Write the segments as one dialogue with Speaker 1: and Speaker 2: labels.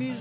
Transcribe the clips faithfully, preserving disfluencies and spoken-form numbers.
Speaker 1: music.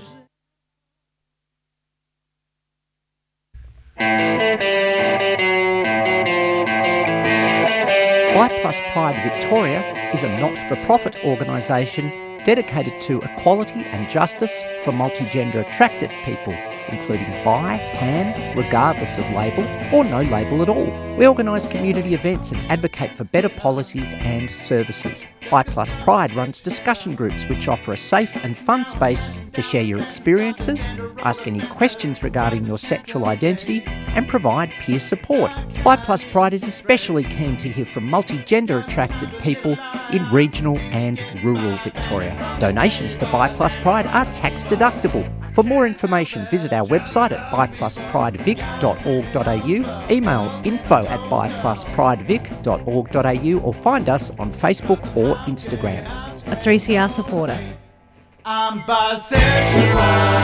Speaker 2: Bi Plus Pride Victoria is a not-for-profit organisation dedicated to equality and justice for multigender attracted people, including bi, pan, regardless of label, or no label at all. We organise community events and advocate for better policies and services. Bi Plus Pride runs discussion groups which offer a safe and fun space to share your experiences, ask any questions regarding your sexual identity, and provide peer support. Bi Plus Pride is especially keen to hear from multigender attracted people in regional and rural Victoria. Donations to Bi Plus Pride are tax deductible. For more information, visit our website at bi plus pride vic dot org dot a u, email info at bi plus pride vic dot org dot a u, or find us on Facebook or Instagram.
Speaker 3: A three C R supporter.
Speaker 4: I'm bisexual.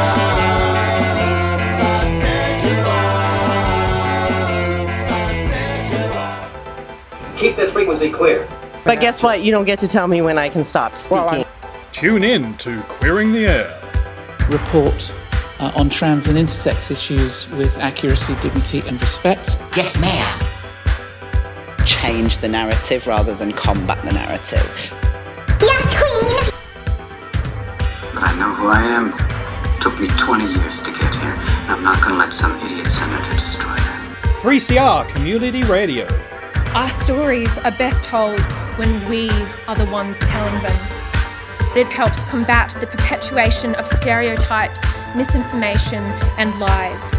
Speaker 4: Bisexual.
Speaker 5: Keep the frequency clear.
Speaker 6: But guess what? You don't get to tell me when I can stop speaking. Well,
Speaker 7: Tune in to Queering the Air.
Speaker 8: Report uh, on trans and intersex issues with accuracy, dignity and respect.
Speaker 9: Yes, ma'am. Change the narrative rather than combat the narrative.
Speaker 10: Yes, Queen!
Speaker 11: I know who I am. It took me twenty years to get here, and I'm not going to let some idiot senator destroy that.
Speaker 7: three C R Community Radio.
Speaker 12: Our stories are best told when we are the ones telling them. It helps combat the perpetuation of stereotypes, misinformation and lies.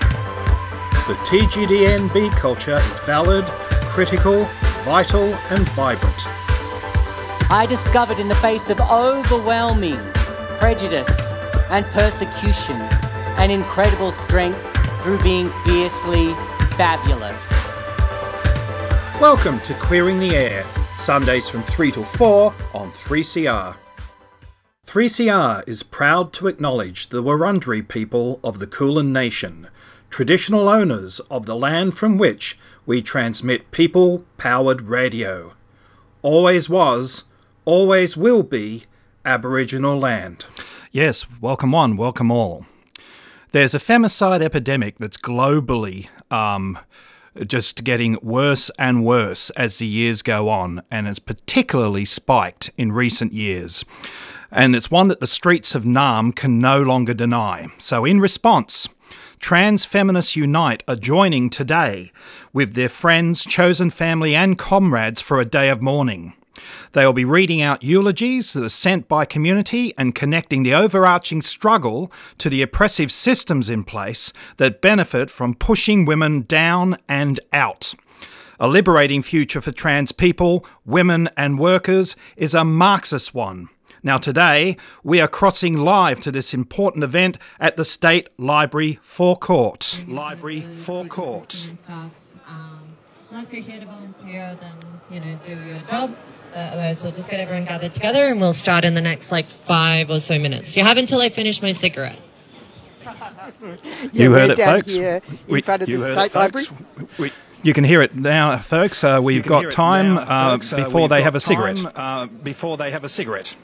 Speaker 7: The T G D N B culture is valid, critical, vital and vibrant.
Speaker 13: I discovered in the face of overwhelming prejudice and persecution an incredible strength through being fiercely fabulous.
Speaker 7: Welcome to Queering the Air, Sundays from three till four on three C R. three C R is proud to acknowledge the Wurundjeri people of the Kulin Nation, traditional owners of the land from which we transmit people-powered radio. Always was, always will be Aboriginal land. Yes, welcome one, welcome all. There's a femicide epidemic that's globally um, just getting worse and worse as the years go on, and it's particularly spiked in recent years. And it's one that the streets of Naarm can no longer deny. So in response, Trans Feminists Unite are joining today with their friends, chosen family and comrades for a day of mourning. They will be reading out eulogies that are sent by community and connecting the overarching struggle to the oppressive systems in place that benefit from pushing women down and out. A liberating future for trans people, women and workers is a Marxist one. Now today, we are crossing live to this important event at the State Library Forecourt. Library Forecourt.
Speaker 14: Um, once you're here to volunteer, then, you know, do your job. Uh, otherwise, we'll just get everyone gathered together and we'll start in the next, like, five or so minutes. You have until I finish my cigarette.
Speaker 7: You
Speaker 6: yeah,
Speaker 7: heard it,
Speaker 6: down
Speaker 7: folks.
Speaker 6: Here in
Speaker 7: we,
Speaker 6: front of
Speaker 7: you
Speaker 6: the
Speaker 7: heard
Speaker 6: State
Speaker 7: it, folks.
Speaker 6: Library.
Speaker 7: We, you can hear it now, folks. Uh, we've got time now, uh, folks. Uh, before they have a cigarette. Uh, before they have a cigarette.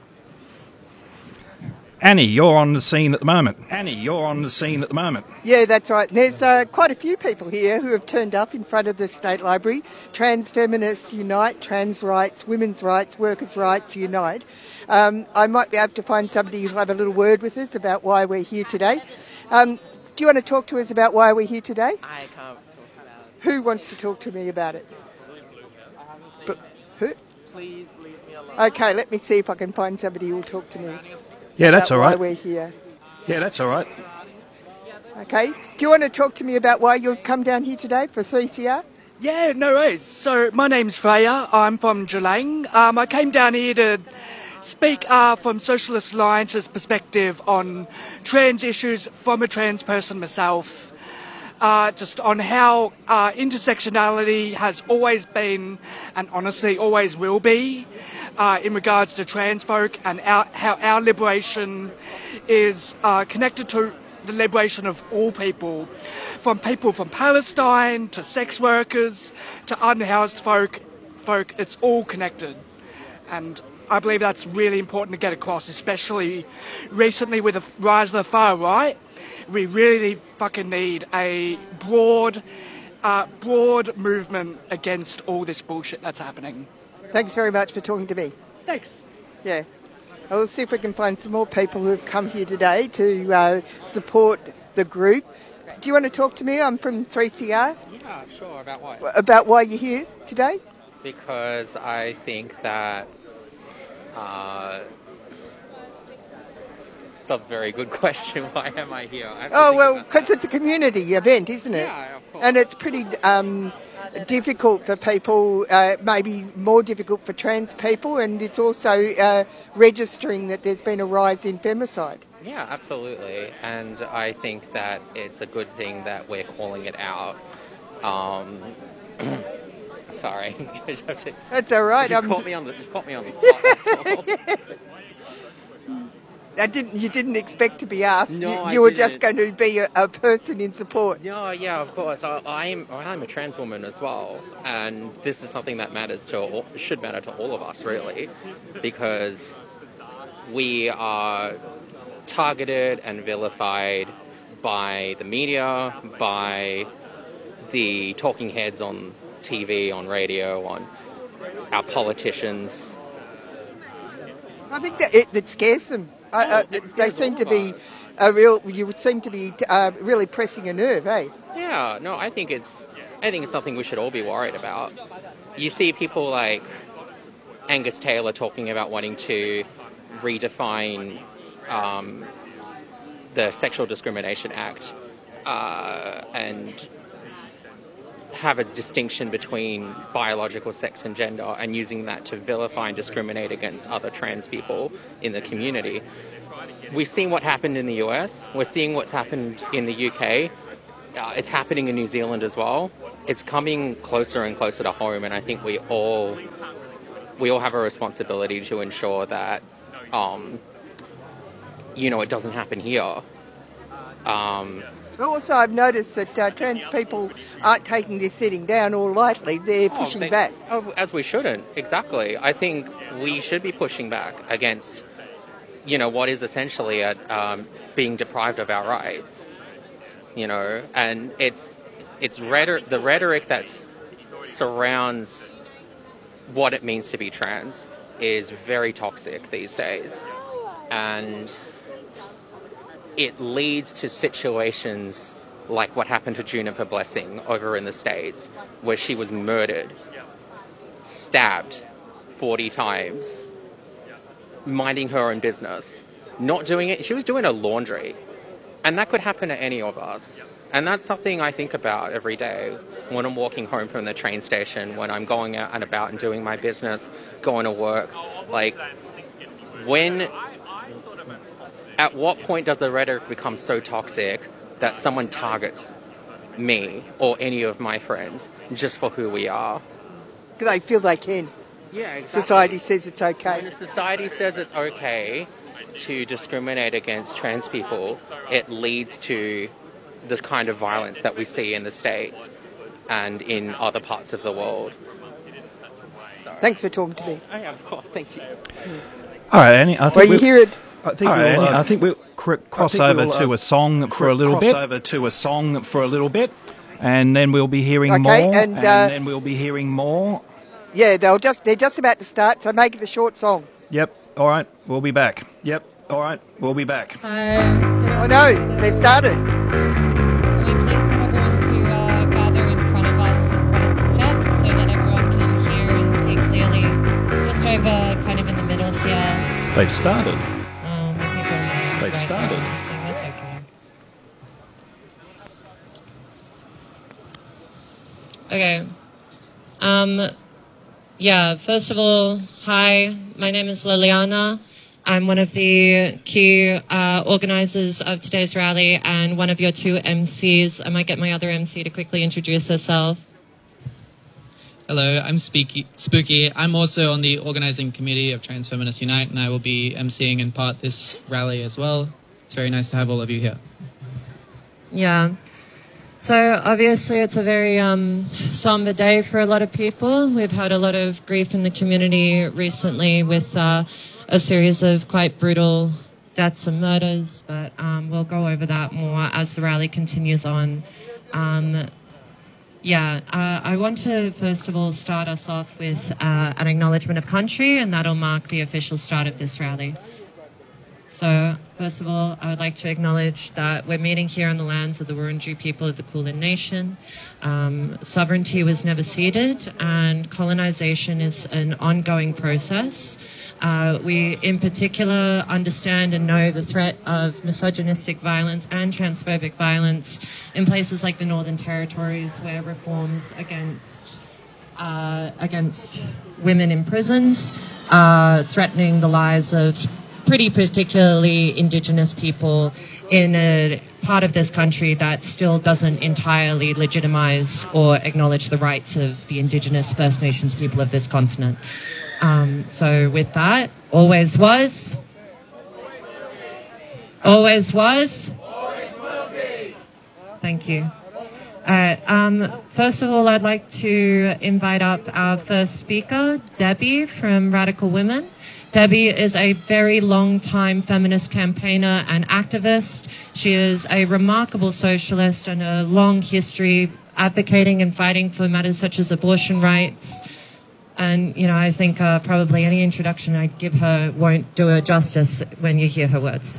Speaker 7: Annie, you're on the scene at the moment. Annie, you're on the scene at the moment.
Speaker 6: Yeah, that's right. There's uh, quite a few people here who have turned up in front of the State Library. Trans Feminists Unite, Trans Rights, Women's Rights, Workers' Rights Unite. Um, I might be able to find somebody who'll have a little word with us about why we're here today. Um, do you want to talk to us about why we're here today?
Speaker 9: I can't talk about it.
Speaker 6: Who wants to talk to me about it? But, who?
Speaker 9: Please leave me alone.
Speaker 6: Okay, let me see if I can find somebody who will talk to me.
Speaker 7: Yeah, that's all right.
Speaker 6: Why we're here.
Speaker 7: Yeah, that's all right.
Speaker 6: Okay. Do you want to talk to me about why you've come down here today for three C R?
Speaker 15: Yeah, no worries. So my name's Freya. I'm from Geelong. Um, I came down here to speak uh, from Socialist Alliance's perspective on trans issues from a trans person myself. Uh, just on how uh, intersectionality has always been, and honestly always will be, uh, in regards to trans folk, and our, how our liberation is uh, connected to the liberation of all people, from people from Palestine to sex workers to unhoused folk. Folk, it's all connected, and I believe that's really important to get across, especially recently with the rise of the far right. We really fucking need a broad, uh, broad movement against all this bullshit that's happening.
Speaker 6: Thanks very much for talking to me.
Speaker 15: Thanks.
Speaker 6: Yeah. I'll see if we can find some more people who have come here today to uh, support the group. Do you want to talk to me? I'm from three C R.
Speaker 1: Yeah, sure. About what?
Speaker 6: About why you're here today?
Speaker 1: Because I think that uh, it's a very good question. Why am I here? I
Speaker 6: oh, well, because it's a community event, isn't it?
Speaker 1: Yeah, of course.
Speaker 6: And it's pretty um, difficult for people, uh, maybe more difficult for trans people, and it's also uh, registering that there's been a rise in femicide.
Speaker 1: Yeah, absolutely. And I think that it's a good thing that we're calling it out. Um, sorry.
Speaker 6: That's all right.
Speaker 1: You
Speaker 6: I'm...
Speaker 1: caught me on the, you caught me on the spot. That's all.
Speaker 6: I didn't. You didn't expect to be asked.
Speaker 1: No,
Speaker 6: you,
Speaker 1: I
Speaker 6: you were
Speaker 1: didn't.
Speaker 6: just going to be a, a person in support.
Speaker 1: No, yeah, of course. I, I'm I'm a trans woman as well, and this is something that matters to all, should matter to all of us, really, because we are targeted and vilified by the media, by the talking heads on T V, on radio, on our politicians.
Speaker 6: I think that it, it scares them.
Speaker 1: Oh,
Speaker 6: uh, uh, they seem to be a real. You would seem to be uh, really pressing a nerve, eh?
Speaker 1: Yeah, no, I think it's. I think it's something we should all be worried about. You see people like Angus Taylor talking about wanting to redefine um, the Sexual Discrimination Act uh, and have a distinction between biological sex and gender, and using that to vilify and discriminate against other trans people in the community. We've seen what happened in the U S. We're seeing what's happened in the U K. Uh, it's happening in New Zealand as well. It's coming closer and closer to home, and I think we all we all have a responsibility to ensure that um, you know, it doesn't happen here. Um,
Speaker 6: Also, I've noticed that uh, trans people aren't taking this sitting down all lightly. They're
Speaker 1: oh,
Speaker 6: pushing
Speaker 1: they,
Speaker 6: back.
Speaker 1: Oh, as we shouldn't. Exactly. I think we should be pushing back against, you know, what is essentially a, um, being deprived of our rights. You know, and it's it's rhetoric, the rhetoric that surrounds what it means to be trans is very toxic these days, and it leads to situations like what happened to Juniper Blessing over in the States, where she was murdered, stabbed forty times, minding her own business, not doing it. She was doing her laundry. And that could happen to any of us. And that's something I think about every day when I'm walking home from the train station, when I'm going out and about and doing my business, going to work. Like, when... At what point does the rhetoric become so toxic that someone targets me or any of my friends just for who we are?
Speaker 6: They feel they can.
Speaker 1: Yeah, exactly.
Speaker 6: Society says it's okay.
Speaker 1: When society says it's okay to discriminate against trans people, it leads to the kind of violence that we see in the States and in other parts of the world. Sorry.
Speaker 6: Thanks for talking to me.
Speaker 1: Oh, yeah, of course. Thank you.
Speaker 7: All right, Annie. I think
Speaker 6: well, you hear it.
Speaker 7: I think, we'll, right, uh, I think we'll cr- cross think over we'll, uh, to a song for a little
Speaker 5: cross
Speaker 7: bit.
Speaker 5: Cross over to a song for a little bit.
Speaker 7: And then we'll be hearing
Speaker 6: okay,
Speaker 7: more.
Speaker 6: And, uh,
Speaker 7: and then we'll be hearing more.
Speaker 6: Yeah, they'll just, they're just about to start, so make it a short song.
Speaker 7: Yep. All right. We'll be back. Yep. All right. We'll be back.
Speaker 12: Hi.
Speaker 6: Oh, no. They started.
Speaker 14: Can we please get everyone to uh, gather in front of us, in front of the steps, so that everyone can hear and see clearly, just over kind of in the middle here.
Speaker 7: They've started.
Speaker 14: Um, They've
Speaker 7: right
Speaker 14: started. So that's okay. Okay. Um, yeah, first of all, hi, my name is Liliana. I'm one of the key uh, organisers of today's rally and one of your two M Cs. I might get my other M C to quickly introduce herself.
Speaker 16: Hello, I'm Spooky. Spooky. I'm also on the organising committee of Trans Feminists Unite, and I will be emceeing in part this rally as well. It's very nice to have all of you here.
Speaker 14: Yeah. So obviously it's a very um, somber day for a lot of people. We've had a lot of grief in the community recently with uh, a series of quite brutal deaths and murders, but um, we'll go over that more as the rally continues on. Um, yeah, uh, I want to first of all start us off with uh, an acknowledgement of country, and that'll mark the official start of this rally. So, first of all, I would like to acknowledge that we're meeting here on the lands of the Wurundjeri people of the Kulin Nation. Um, sovereignty was never ceded, and colonization is an ongoing process. Uh, we, in particular, understand and know the threat of misogynistic violence and transphobic violence in places like the Northern Territories, where reforms against uh, against women in prisons, uh, threatening the lives of pretty particularly Indigenous people in a part of this country that still doesn't entirely legitimize or acknowledge the rights of the Indigenous First Nations people of this continent. Um, so with that, always was, always was, always will be. Thank you. Uh, um, first of all, I'd like to invite up our first speaker, Debbie from Radical Women. Debbie is a very long-time feminist campaigner and activist. She is a remarkable socialist and a long history advocating and fighting for matters such as abortion rights. And, you know, I think uh, probably any introduction I give her won't do her justice when you hear her words.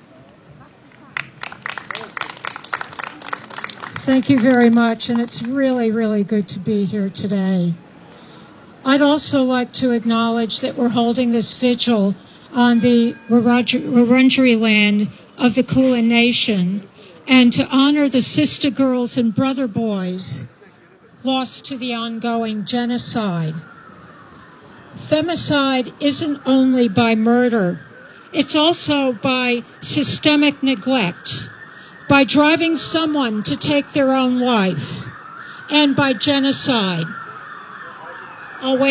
Speaker 17: Thank you very much, and it's really, really good to be here today. I'd also like to acknowledge that we're holding this vigil on the Wurundjeri land of the Kulin Nation, and to honor the sister girls and brother boys lost to the ongoing genocide. Femicide isn't only by murder, it's also by systemic neglect, by driving someone to take their own life, and by genocide. I'll wait